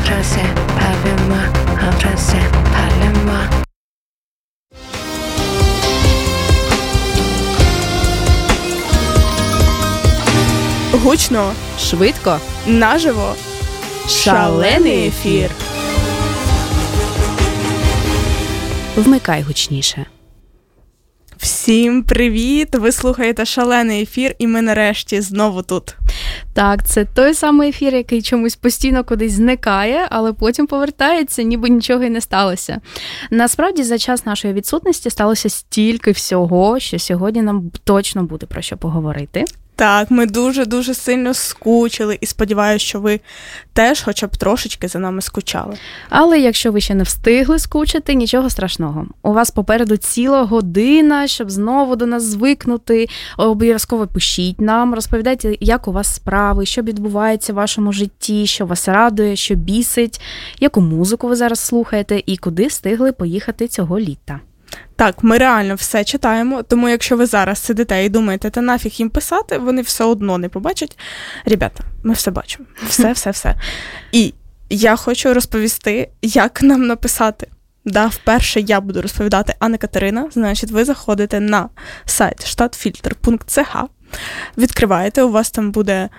Hamtrase Palema, Hamtrase Palema. Гучно, швидко, наживо, шалений ефір. Вмикай гучніше. Всім привіт! Ви слухаєте шалений ефір, і ми нарешті знову тут. Так, це той самий ефір, який чомусь постійно кудись зникає, але потім повертається, ніби нічого й не сталося. Насправді, за час нашої відсутності сталося стільки всього, що сьогодні нам точно буде про що поговорити. Так, ми дуже-дуже сильно скучили і сподіваюся, що ви теж хоча б трошечки за нами скучали. Але якщо ви ще не встигли скучити, нічого страшного. У вас попереду ціла година, щоб знову до нас звикнути. Обов'язково пишіть нам, розповідайте, як у вас справи, що відбувається в вашому житті, що вас радує, що бісить, яку музику ви зараз слухаєте і куди встигли поїхати цього літа. Так, ми реально все читаємо, тому якщо ви зараз сидите і думаєте, та нафіг їм писати, вони все одно не побачать. Ребята, ми все бачимо. Все. І я хочу розповісти, як нам написати. Да, вперше я буду розповідати, а не Катерина. Значить, ви заходите на сайт stadtfilter.ch, відкриваєте, у вас там буде...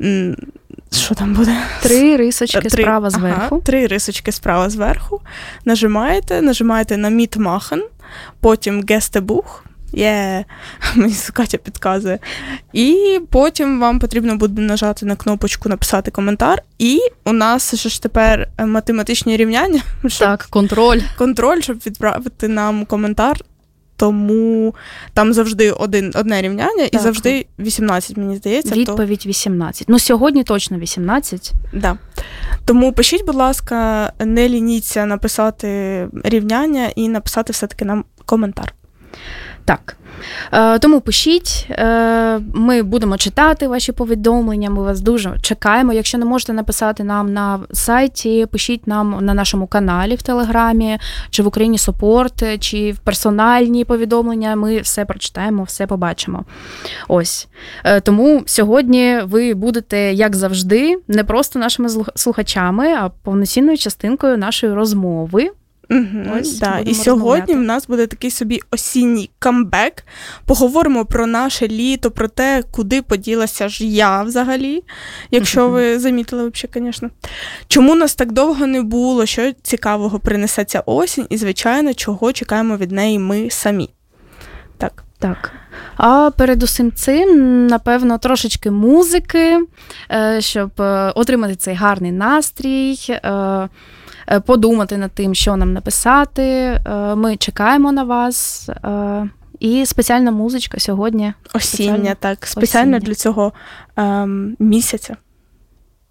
Що там буде? 3 рисочки справа зверху. 3 рисочки справа зверху. Нажимаєте на Mitmachen, потім Gästebuch. Мені Катя підказує. І потім вам потрібно буде нажати на кнопочку «Написати коментар». І у нас ж тепер математичні рівняння. Так, контроль. Контроль, щоб відправити нам коментар. Тому там завжди одне рівняння і завжди 18, мені здається. Відповідь 18. Ну, сьогодні точно 18. Да. Тому пишіть, будь ласка, не лініться написати рівняння і написати все-таки нам коментар. Так. Тому пишіть, ми будемо читати ваші повідомлення, ми вас дуже чекаємо. Якщо не можете написати нам на сайті, пишіть нам на нашому каналі в Телеграмі, чи в Україні Сопорт, чи в персональні повідомлення, ми все прочитаємо, все побачимо. Ось. Тому сьогодні ви будете, як завжди, не просто нашими слухачами, а повноцінною частинкою нашої розмови. Ось, да. І сьогодні в нас буде такий собі осінній камбек. Поговоримо про наше літо, про те, куди поділася ж я взагалі, якщо ви замітили взагалі, звісно. Чому нас так довго не було, що цікавого принесе ця осінь і, звичайно, чого чекаємо від неї ми самі. Так. А перед усім цим, напевно, трошечки музики, щоб отримати цей гарний настрій, подумати над тим, що нам написати. Ми чекаємо на вас. І спеціальна музичка сьогодні. Осіння, так. Спеціально для цього місяця.